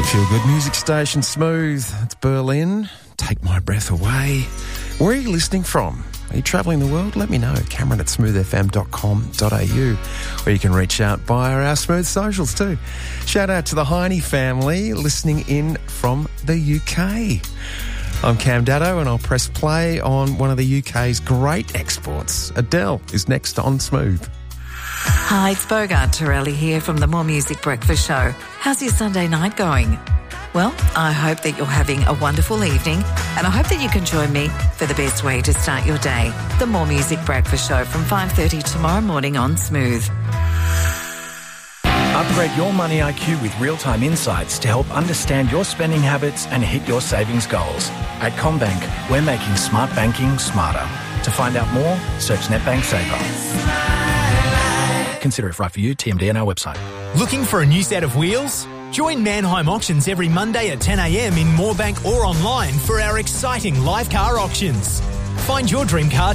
Feel good music station, Smooth. It's Berlin. Take my breath away. Where are you listening from? Are you travelling the world? Let me know. Cameron at smoothfm.com.au, or you can reach out via our Smooth socials too. Shout out to the Heine family listening in from the UK. I'm Cam Daddo, and I'll press play on one of the UK's great exports. Adele is next on Smooth. Hi, it's Bogart Torelli here from the More Music Breakfast Show. How's your Sunday night going? Well, I hope that you're having a wonderful evening, and I hope that you can join me for the best way to start your day. The More Music Breakfast Show from 5:30 tomorrow morning on Smooth. Upgrade your money IQ with real-time insights to help understand your spending habits and hit your savings goals. At CommBank, we're making smart banking smarter. To find out more, search NetBank Saver. Consider if right for you. TMD on our website. Looking for a new set of wheels? Join Manheim Auctions every Monday at 10 a.m. in Moorebank or online for our exciting live car auctions. Find your dream car